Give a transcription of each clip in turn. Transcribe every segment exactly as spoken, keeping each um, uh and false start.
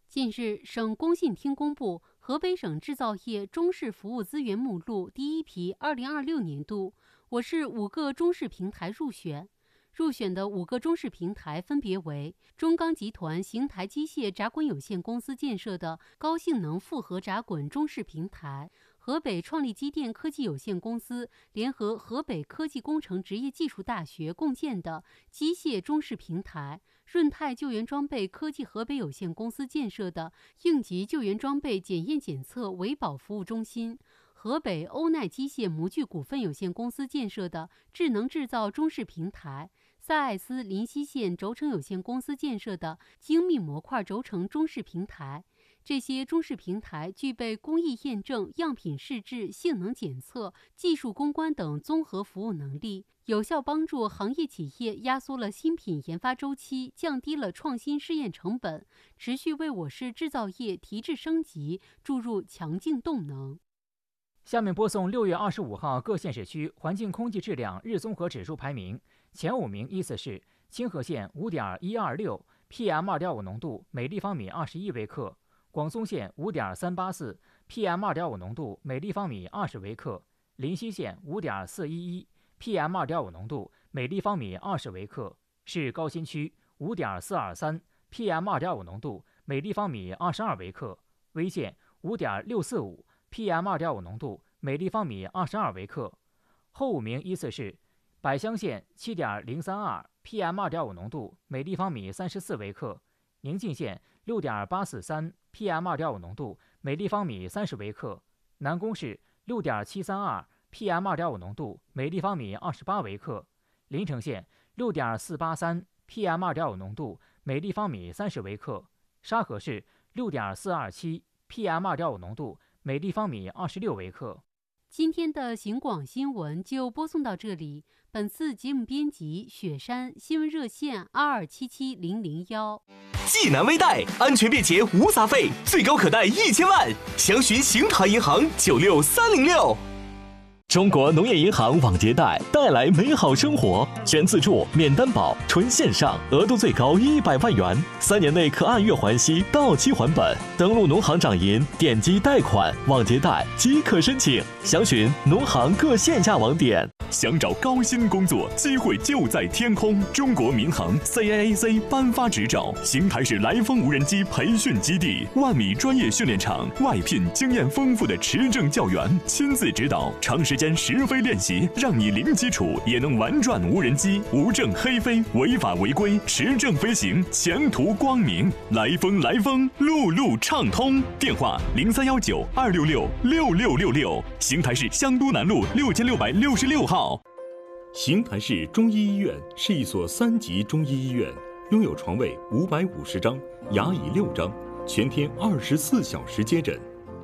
近日，省工信厅公布河北省制造业中视服务资源目录第一批二零二六年度，我市五个中视平台入选。入选的五个中视平台分别为中钢集团邢台机械轧滚有限公司建设的高性能复合轧滚中视平台，河北创立机电科技有限公司联合河北科技工程职业技术大学共建的机械中视平台，润泰救援装备科技河北有限公司建设的应急救援装备检验检测维保服务中心，河北欧奈机械模具股份有限公司建设的智能制造中视平台，萨艾斯临西县轴承有限公司建设的精密模块轴承中视平台。这些中视平台具备工艺验证、样品试制、性能检测、技术攻关等综合服务能力，有效帮助行业企业压缩了新品研发周期，降低了创新试验成本，持续为我市制造业提质升级注入强劲动能。 下面播送六月二十五号各县市区环境空气质量日综合指数排名，前五名依次是清河县 五点一二六 P M 二点五 浓度每立方米二十一微克，广松县 五点三八四 P M 二点五 浓度每立方米二十微克，临西县 五点四一一 P M 二点五 浓度每立方米二十微克，市高新区 五点四二三 P M 二点五 浓度每立方米二十二微克，威县 五点六四五 P M 二点五 浓度每立方米二十二微克。后五名依次是百乡县 七点零三二 P M 二点五 浓度每立方米三十四微克，宁晋县 六点八四三 P M 二点五 浓度每立方米三十微克，南宫市 六点七三二 P M 二点五 浓度每立方米二十八微克，临城县 六点四八三 P M 二点五 浓度每立方米三十微克，沙河市 六点四二七 P M 二点五 浓度每立方米二十六微克。 今天的行广新闻就播送到这里。本次节目编辑雪山，新闻热线二二七七零零幺。 济南微贷安全便捷无杂费，最高可贷一千万，详询邢台银行九六三零六。中国农业银行网借贷带来美好生活，全自助、免担保、纯线上，额度最高一百万元，三年内可按月还息，到期还本。登录农行掌银，点击贷款、网借贷即可申请，详询农行各线下网点。想找高薪工作，机会就在天空。中国民航 C A A C 颁发执照，邢台市来风无人机培训基地，万米专业训练场，外聘经验丰富的持证教员，亲自指导，长时间实飞练习，让你零基础也能玩转无人机，无证黑飞，违法违规，持证飞行，前途光明。来风来风，路路畅通。电话零三幺九二六六六六六六，邢台市香都南路六千六百六十六号。 邢台市中医医院是一所三级中医医院，拥有床位五百五十张，牙椅六张，全天二十四小时接诊。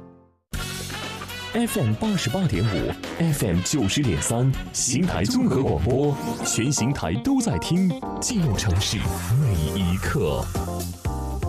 F M 八十八点五 ，F M 九十点三，邢台综合广播，全邢台都在听，记录城市每一刻。